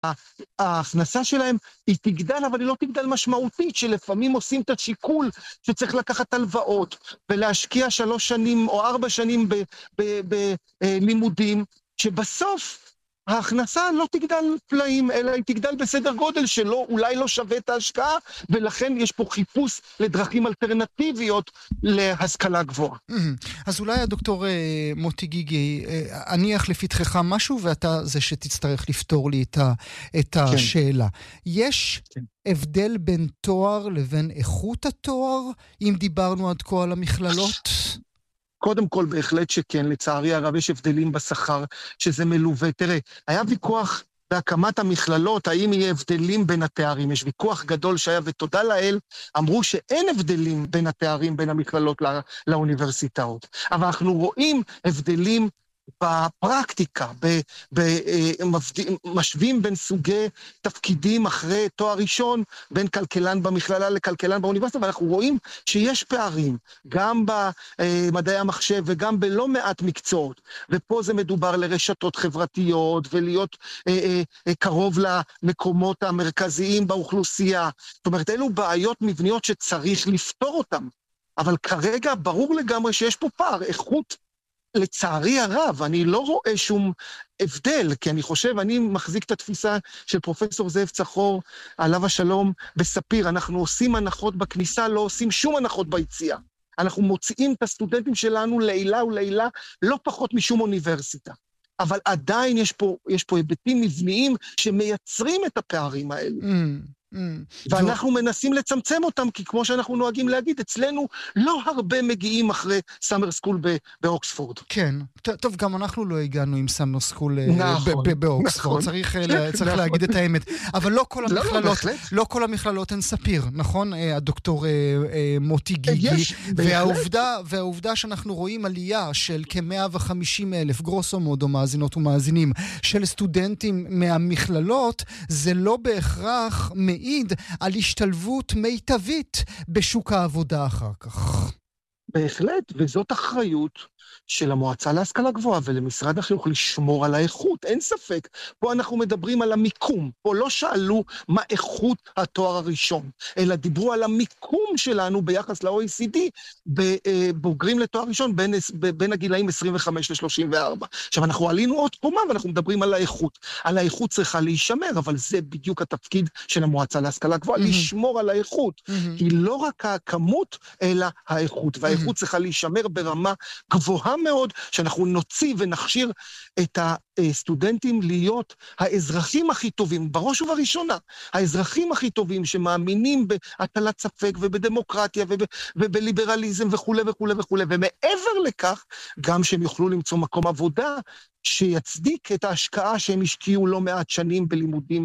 ההכנסה שלהם היא תגדל, אבל היא לא תגדל משמעותית, שלפעמים עושים את השיקול שצריך לקחת הלוואות, ולהשקיע 3 שנים או 4 שנים בלימודים, שבסוף ההכנסה לא תגדל פלאים, אלא היא תגדל בסדר גודל שלא, אולי לא שווה את ההשקעה, ולכן יש פה חיפוש לדרכים אלטרנטיביות להשכלה גבוהה. אז אולי הדוקטור מוטי גיגי, אניח לפתחך משהו, ואתה זה שתצטרך לפתור לי את השאלה. יש הבדל בין תואר לבין איכות התואר, אם דיברנו עד כה על המכללות? קודם כל, בהחלט שכן, לצערי הרב יש הבדלים בשכר, שזה מלווה. תראה, היה ויכוח בהקמת המכללות, האם יהיה הבדלים בין התארים? יש ויכוח גדול שהיה, ותודה לאל, אמרו שאין הבדלים בין התארים, בין המכללות לאוניברסיטאות. אבל אנחנו רואים הבדלים בפרקטיקה, משווים בין סוגי תפקידים אחרי תואר ראשון, בין כלכלן במכללה לכלכלן באוניברסיטה, ואנחנו רואים שיש פערים, גם במדעי המחשב וגם בלא מעט מקצועות, ופה זה מדובר לרשתות חברתיות, ולהיות קרוב למקומות המרכזיים באוכלוסייה. זאת אומרת, אלו בעיות מבניות שצריך לפתור אותן, אבל כרגע ברור לגמרי שיש פה פער, איכות. לצערי הרב, אני לא רואה שום הבדל, כי אני חושב, אני מחזיק את התפיסה של פרופסור זאב צחור, עליו השלום, בספיר, אנחנו עושים הנחות בכניסה, לא עושים שום הנחות ביציאה. אנחנו מוציאים את הסטודנטים שלנו לעילה ולעילה, לא פחות משום אוניברסיטה. אבל עדיין יש פה היבטים מבניים שמייצרים את הפערים האלו. ואנחנו מנסים לצמצם אותם, כי כמו שאנחנו נוהגים להגיד, אצלנו לא הרבה מגיעים אחרי סאמר סקול באוקספורד. כן, טוב, גם אנחנו לא הגענו עם סאמר סקול באוקספורד, צריך להגיד את האמת. אבל לא כל המכללות הן ספיר, נכון? הדוקטור מוטי גיגי, והעובדה שאנחנו רואים עלייה של כ-150,000 גרוסו מודו מאזינות ומאזינים של סטודנטים מהמכללות, זה לא בהכרח מעיד על השתלבות מיטבית בשוק העבודה אחר כך. בהחלט, וזאת אחריות של המועצה להשכלה גבוהה ולמשרד החינוך לשמור על האיכות, אין ספק. פה אנחנו מדברים על המיקום, פה לא שאלו מה איכות התואר הראשון, אלא דיברו על המיקום שלנו ביחס ל-OECD, בבוגרים לתואר ראשון בין הגילאים 25 ל-34. עכשיו אנחנו עלינו עוד קומה ואנחנו מדברים על האיכות. על האיכות צריכה להישמר, אבל זה בדיוק התפקיד של המועצה להשכלה גבוהה, לשמור על האיכות. היא לא רק הכמות, אלא האיכות, והאיכות צריכה להישמר ברמה גבוהה מאוד, שאנחנו נוציא ונכשיר את הסטודנטים להיות האזרחים הכי טובים, בראש ובראשונה, האזרחים הכי טובים שמאמינים בהטלת ספק ובדמוקרטיה ובליברליזם וכו' וכו' וכו', ומעבר לכך, גם שהם יוכלו למצוא מקום עבודה שיצדיק את ההשקעה שהם השקיעו לא מעט שנים בלימודים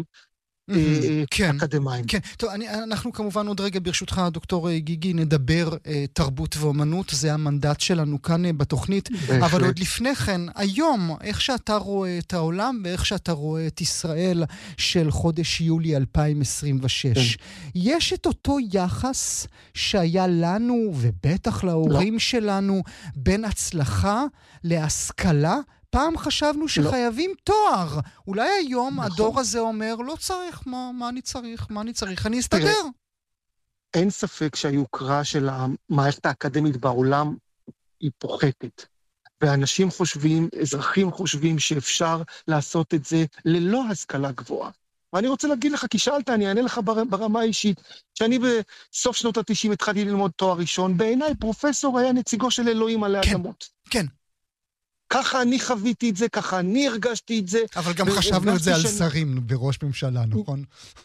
אקדמיים. כן, טוב, אנחנו כמובן עוד רגע ברשותך, דוקטור גיגי, נדבר תרבות ואומנות, זה המנדט שלנו כאן בתוכנית, אבל עוד לפני כן, היום, איך שאתה רואה את העולם, ואיך שאתה רואה את ישראל של חודש יולי 2026, יש את אותו יחס שהיה לנו, ובטח להורים שלנו, בין הצלחה להשכלה, פעם חשבנו שחייבים תואר. אולי היום הדור הזה אומר, לא צריך, מה אני צריך? אני אסתדר. אין ספק שהיוקרה של המערכת האקדמית בעולם היא פוחתת. ואנשים חושבים, אזרחים חושבים שאפשר לעשות את זה ללא השכלה גבוהה. ואני רוצה להגיד לך, כי שאלת, אני אענה לך ברמה האישית, שאני בסוף שנות ה-90 התחלתי ללמוד תואר ראשון, בעיניי פרופסור היה נציגו של אלוהים עלי אדמות. כן. ככה אני חוויתי את זה, ככה אני הרגשתי את זה. אבל גם חשבנו את זה על שרים בראש ממשלה, נכון?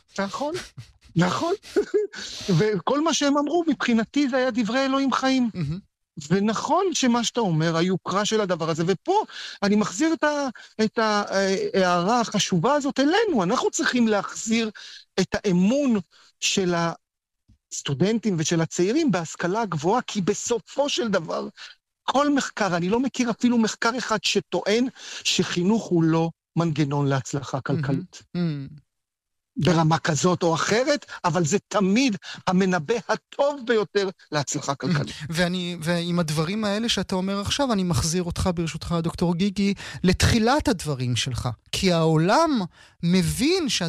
נכון. וכל מה שהם אמרו, מבחינתי זה היה דברי אלוהים חיים. ונכון שמה שאתה אומר, היוקרה של הדבר הזה, ופה אני מחזיר את ההערה החשובה הזאת אלינו, אנחנו צריכים להחזיר את האמון של הסטודנטים ושל הצעירים בהשכלה הגבוהה, כי בסופו של דבר, כל מחקר, אני לא מכיר אפילו מחקר אחד שטוען שחינוך הוא לא מנגנון להצלחה כלכלית. ברמה כזאת או אחרת, אבל זה תמיד המנבא הטוב ביותר להצלחה כלכלית. ועם הדברים האלה שאתה אומר עכשיו, אני מחזיר אותך ברשותך, דוקטור גיגי, לתחילת הדברים שלך. כי העולם מבין